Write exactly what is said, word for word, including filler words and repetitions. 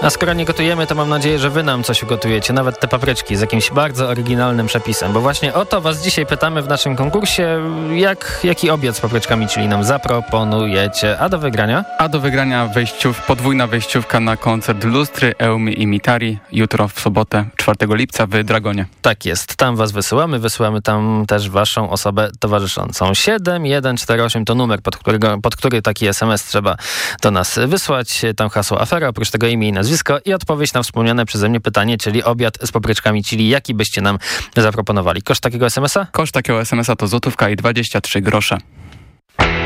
A skoro nie gotujemy, to mam nadzieję, że wy nam coś ugotujecie, nawet te papryczki z jakimś bardzo oryginalnym przepisem, bo właśnie o to was dzisiaj pytamy w naszym konkursie, jak, jaki obiad z papryczkami chili nam zaproponujecie. A do wygrania? A do wygrania wejściów, podwójna wejściówka na koncert Lustry, Eumy i Mitari jutro w sobotę czwartego lipca w Dragonie. Tak jest, tam was wysyłamy, wysyłamy tam też waszą osobę towarzyszącą. siedem jeden cztery osiem to numer, pod, którego, pod który taki es em es trzeba do nas wysłać. Tam hasło afera, oprócz tego imię i nazwisko i odpowiedź na wspomniane przeze mnie pytanie, czyli obiad z papryczkami chili. Jaki byście nam zaproponowali? Koszt takiego es em es a? Koszt takiego es em es a to złotówka i dwadzieścia trzy grosze.